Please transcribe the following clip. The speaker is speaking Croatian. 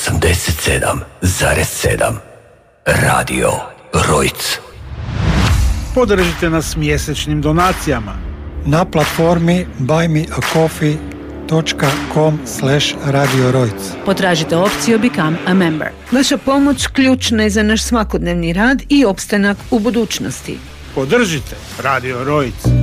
87,7 Radio Rojc. Podržite nas mjesečnim donacijama na platformi buymeacoffee.com/Radio Rojc. Potražite opciju Become a Member. Vaša pomoć ključna je za naš svakodnevni rad i opstanak u budućnosti. Podržite Radio Rojc.